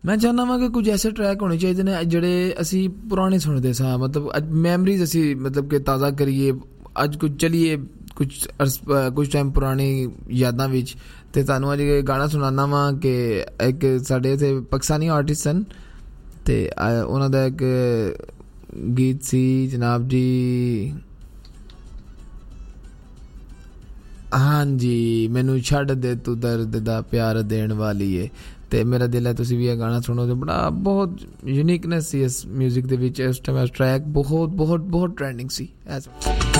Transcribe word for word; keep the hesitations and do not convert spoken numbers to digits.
ਮੈਂ ਚਾਹੁੰਦਾ ਵਾਂ ਕਿ ਕੁਝ ਐਸੇ ਟਰੈਕ ਹੋਣੇ ਚਾਹੀਦੇ ਨੇ ਜਿਹੜੇ ਅਸੀਂ ਪੁਰਾਣੇ ਸੁਣਦੇ ਸਾਂ, ਮਤਲਬ ਅੱਜ ਮੈਮਰੀਜ਼ ਅਸੀਂ ਮਤਲਬ ਕਿ ਤਾਜ਼ਾ ਕਰੀਏ, ਅੱਜ ਕੁਝ ਚਲੀਏ ਕੁਛ ਅਰਸ ਕੁਛ ਟਾਈਮ ਪੁਰਾਣੀ ਯਾਦਾਂ ਵਿੱਚ। ਅਤੇ ਤੁਹਾਨੂੰ ਅੱਜ ਗਾਣਾ ਸੁਣਾਉਂਦਾ ਵਾਂ ਕਿ ਇੱਕ ਸਾਡੇ ਇੱਥੇ ਪਾਕਿਸਤਾਨੀ ਆਰਟਿਸਟ ਸਨ ਅਤੇ ਉਹਨਾਂ ਦਾ ਇੱਕ ਗੀਤ ਸੀ ਜਨਾਬ ਜੀ, ਹਾਂਜੀ, ਮੈਨੂੰ ਛੱਡ ਦੇ ਤੂੰ ਦਰਦ ਦਾ ਪਿਆਰ ਦੇਣ ਵਾਲੀ ਏ, ਅਤੇ ਮੇਰਾ ਦਿਲ ਹੈ ਤੁਸੀਂ ਵੀ ਇਹ ਗਾਣਾ ਸੁਣੋ। ਅਤੇ ਬੜਾ ਬਹੁਤ ਯੂਨੀਕਨੈਸ ਸੀ ਇਸ ਮਿਊਜ਼ਿਕ ਦੇ ਵਿੱਚ। ਇਸ ਟਾਈਮ ਇਸ ਟਰੈਕ ਬਹੁਤ ਬਹੁਤ ਬਹੁਤ ਟਰੈਂਡਿੰਗ ਸੀ ਐਸ